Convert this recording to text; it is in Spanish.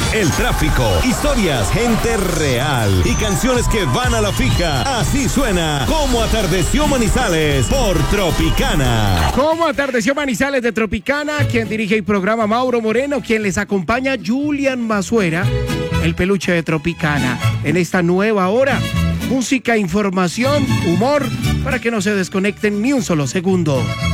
el tráfico, historias, gente real y canciones que van a la fija. Así suena Cómo atardeció Manizales por Tropicana. Cómo atardeció Manizales de Tropicana, quien dirige el programa Mauro Moreno, quien les acompaña Julian Mazuera, el peluche de Tropicana, en esta nueva hora. Música, información, humor, para que no se desconecten ni un solo segundo.